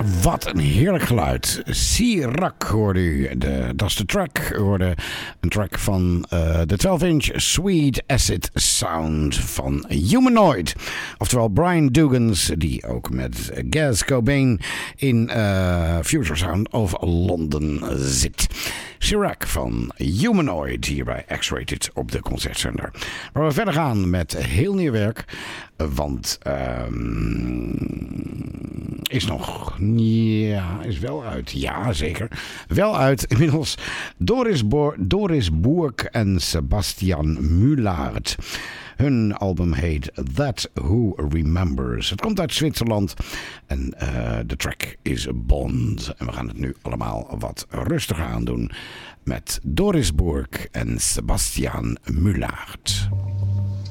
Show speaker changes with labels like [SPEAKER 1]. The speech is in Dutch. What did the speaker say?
[SPEAKER 1] wat een heerlijk geluid. Sirac hoorde u. Dat is de track. U hoorde een track van de 12-inch Sweet Acid Sound van Humanoid. Oftewel Brian Dugans, die ook met Gaz Cobain in Future Sound of London zit. Sirac van Humanoid hier bij X-Rated op de Concertzender. Waar we verder gaan met heel nieuw werk. Want is wel uit. Ja, zeker. Wel uit. Inmiddels Doris Bourg en Sebastian Mullaert. Hun album heet That Who Remembers. Het komt uit Zwitserland en de track is Bond. En we gaan het nu allemaal wat rustiger aan doen met Doris Bourg en Sebastian Mullaert.